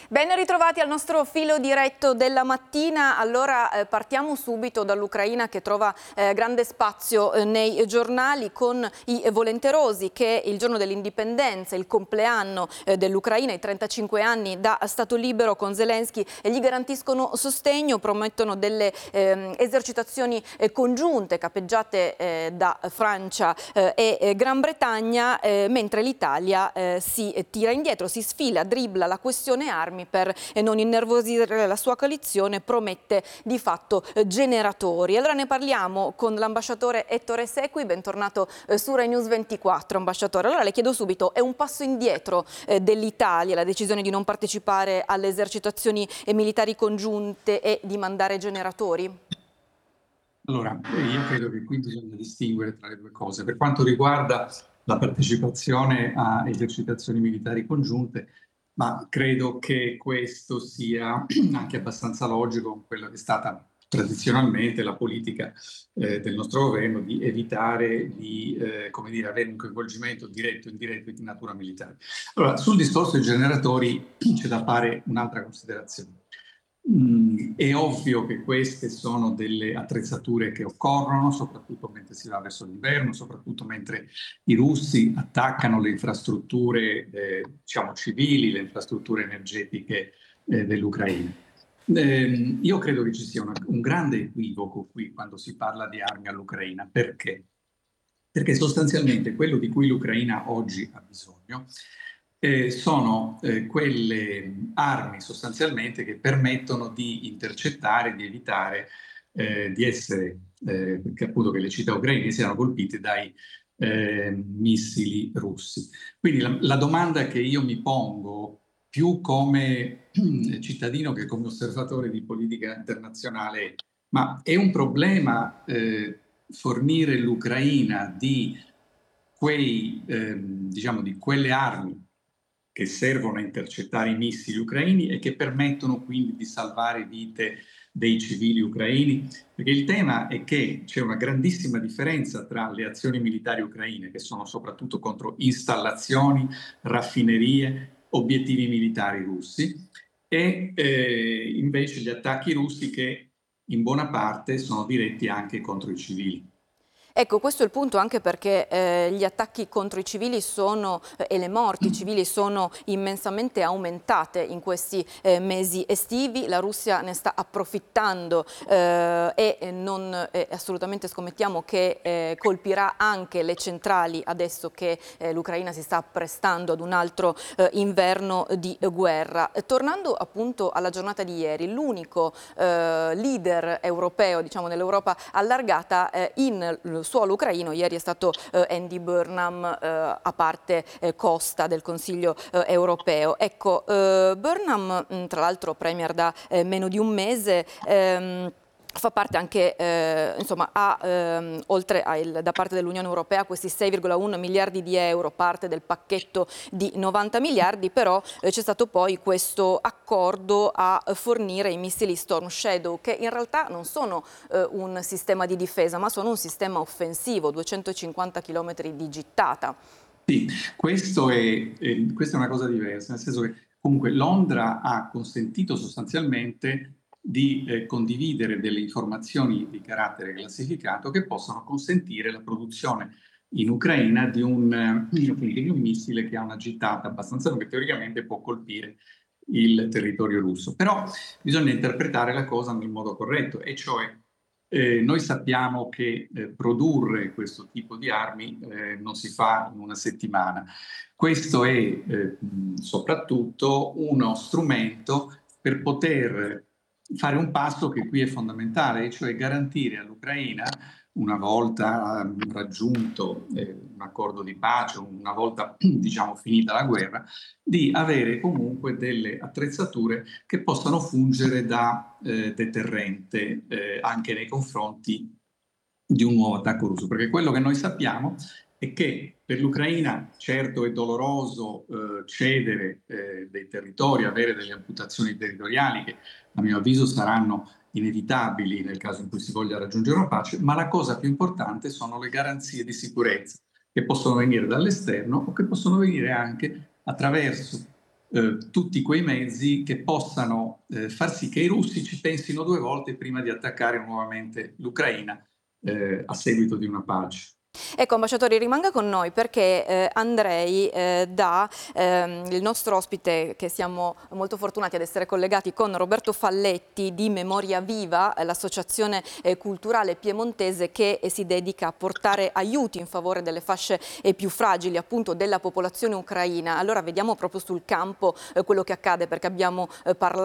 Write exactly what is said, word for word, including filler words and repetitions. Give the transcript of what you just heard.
Ben ritrovati al nostro filo diretto della mattina. Allora eh, partiamo subito dall'Ucraina, che trova eh, grande spazio eh, nei giornali, con i volenterosi che il giorno dell'indipendenza, il compleanno eh, dell'Ucraina, i trentacinque anni da Stato libero con Zelensky, eh, gli garantiscono sostegno, promettono delle eh, esercitazioni eh, congiunte capeggiate eh, da Francia eh, e eh, Gran Bretagna, eh, mentre l'Italia eh, si tira indietro, si sfila, dribbla la questione armi per non innervosire la sua coalizione, promette di fatto generatori. Allora ne parliamo con l'ambasciatore Ettore Sequi, bentornato su Rai News ventiquattro, ambasciatore. Allora le chiedo subito, è un passo indietro eh, dell'Italia la decisione di non partecipare alle esercitazioni militari congiunte e di mandare generatori? Allora, io credo che qui bisogna distinguere tra le due cose. Per quanto riguarda la partecipazione a esercitazioni militari congiunte, ma credo che questo sia anche abbastanza logico con quella che è stata tradizionalmente la politica eh, del nostro governo di evitare di eh, come dire, avere un coinvolgimento diretto o indiretto di natura militare. Allora, sul discorso dei generatori c'è da fare un'altra considerazione. Mm, è ovvio che queste sono delle attrezzature che occorrono, soprattutto mentre si va verso l'inverno, soprattutto mentre i russi attaccano le infrastrutture eh, diciamo civili, le infrastrutture energetiche eh, dell'Ucraina. Eh, io credo che ci sia una, un grande equivoco qui quando si parla di armi all'Ucraina. Perché? Perché sostanzialmente quello di cui l'Ucraina oggi ha bisogno eh, sono eh, quelle armi sostanzialmente che permettono di intercettare, di evitare eh, di essere, eh, che appunto che le città ucraine siano colpite dai eh, missili russi. Quindi la, la domanda che io mi pongo, più come cittadino che come osservatore di politica internazionale, è: ma è un problema eh, fornire l'Ucraina di quei, ehm, diciamo, di quelle armi che servono a intercettare i missili ucraini e che permettono quindi di salvare vite dei civili ucraini? Perché il tema è che c'è una grandissima differenza tra le azioni militari ucraine, che sono soprattutto contro installazioni, raffinerie, obiettivi militari russi, e eh, invece gli attacchi russi, che in buona parte sono diretti anche contro i civili. Ecco, questo è il punto, anche perché eh, gli attacchi contro i civili sono, eh, e le morti civili sono immensamente aumentate in questi eh, mesi estivi. La Russia ne sta approfittando eh, e non eh, assolutamente scommettiamo che eh, colpirà anche le centrali adesso che eh, l'Ucraina si sta apprestando ad un altro eh, inverno di guerra. Tornando appunto alla giornata di ieri, l'unico eh, leader europeo, diciamo nell'Europa allargata, eh, in suolo ucraino ieri è stato eh, Andy Burnham, eh, a parte eh, Costa del Consiglio eh, europeo. Ecco, eh, Burnham, mh, tra l'altro premier da eh, meno di un mese, ehm, fa parte anche, eh, insomma, ha, ehm, oltre a il, da parte dell'Unione Europea questi sei virgola uno miliardi di euro, parte del pacchetto di novanta miliardi, però eh, c'è stato poi questo accordo a fornire i missili Storm Shadow, che in realtà non sono eh, un sistema di difesa, ma sono un sistema offensivo, duecentocinquanta chilometri di gittata. Sì, questo è, eh, questa è una cosa diversa, nel senso che comunque Londra ha consentito sostanzialmente di eh, condividere delle informazioni di carattere classificato che possono consentire la produzione in Ucraina di un, eh, di un missile che ha una gittata abbastanza lunga, che teoricamente può colpire il territorio russo. Però bisogna interpretare la cosa nel modo corretto, e cioè eh, noi sappiamo che eh, produrre questo tipo di armi eh, non si fa in una settimana. Questo è eh, soprattutto uno strumento per poter fare un passo che qui è fondamentale, cioè garantire all'Ucraina, una volta um, raggiunto eh, un accordo di pace, una volta diciamo finita la guerra, di avere comunque delle attrezzature che possano fungere da eh, deterrente eh, anche nei confronti di un nuovo attacco russo. Perché quello che noi sappiamo è che per l'Ucraina certo è doloroso eh, cedere eh, dei territori, avere delle amputazioni territoriali che a mio avviso saranno inevitabili nel caso in cui si voglia raggiungere una pace, ma la cosa più importante sono le garanzie di sicurezza che possono venire dall'esterno o che possono venire anche attraverso eh, tutti quei mezzi che possano eh, far sì che i russi ci pensino due volte prima di attaccare nuovamente l'Ucraina eh, a seguito di una pace. Ecco, ambasciatore, rimanga con noi perché eh, Andrei, eh, da ehm, il nostro ospite, che siamo molto fortunati ad essere collegati con Roberto Falletti di Memoria Viva, eh, l'associazione eh, culturale piemontese che eh, si dedica a portare aiuti in favore delle fasce eh, più fragili, appunto della popolazione ucraina. Allora vediamo proprio sul campo eh, quello che accade, perché abbiamo eh, parlato